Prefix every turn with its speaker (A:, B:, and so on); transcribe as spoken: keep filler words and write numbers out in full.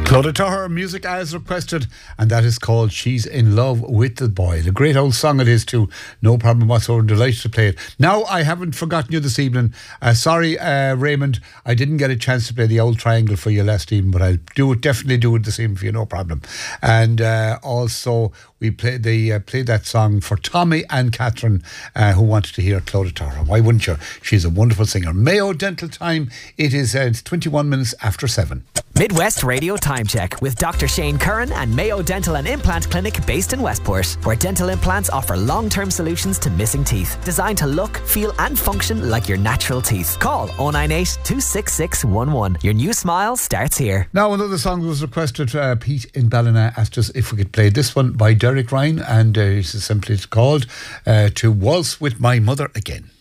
A: Clodagh Tuher, music as requested, and that is called She's in Love with the Boy. A great old song it is too. No problem whatsoever. Delighted to play it. Now, I haven't forgotten you this evening. Uh, sorry, uh, Raymond, I didn't get a chance to play the old triangle for you last evening, but I'll do it, definitely do it this evening for you, no problem. And uh, also, we played the uh, played that song for Tommy and Catherine, uh, who wanted to hear Clodagh Tuher. Why wouldn't you? She's a wonderful singer. Mayo Dental Time. It is uh, twenty-one minutes after seven.
B: Midwest Radio Time Check with Doctor Shane Curran and Mayo Dental and Implant Clinic based in Westport, where dental implants offer long-term solutions to missing teeth, designed to look, feel and function like your natural teeth. Call oh nine eight, two six six one one. Your new smile starts here.
A: Now, another song was requested. Uh, Pete in Ballina asked us if we could play this one by Derek Ryan, and uh, it's simply called uh, To Waltz With My Mother Again.